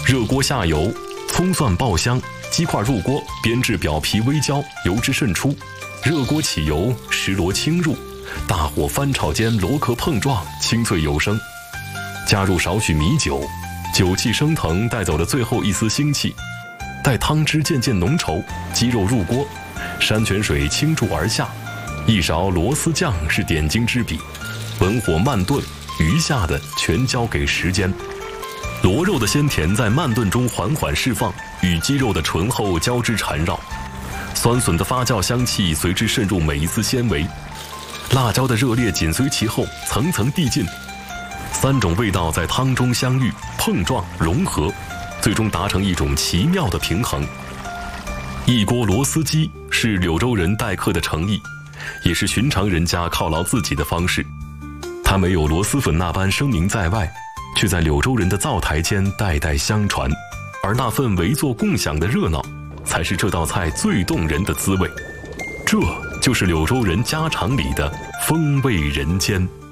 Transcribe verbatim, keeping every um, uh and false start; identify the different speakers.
Speaker 1: 热锅下油，葱蒜爆香，鸡块入锅，煸至表皮微焦，油脂渗出。热锅起油，石螺轻入，大火翻炒间螺壳碰撞，清脆有声。加入少许米酒，酒气升腾，带走了最后一丝腥气。待汤汁渐渐浓稠，鸡肉入锅，山泉水倾注而下，一勺螺丝酱是点睛之笔。文火慢炖，余下的全交给时间。螺肉的鲜甜在慢炖中缓缓释放，与鸡肉的醇厚交织缠绕，酸笋的发酵香气随之渗入每一丝纤维，辣椒的热烈紧随其后，层层递进。三种味道在汤中相遇、碰撞、融合，最终达成一种奇妙的平衡。一锅螺丝鸡是柳州人待客的诚意，也是寻常人家犒劳自己的方式。它没有螺蛳粉那般声名在外，却在柳州人的灶台间代代相传，而那份围坐共享的热闹，才是这道菜最动人的滋味。这就是柳州人家常里的风味人间。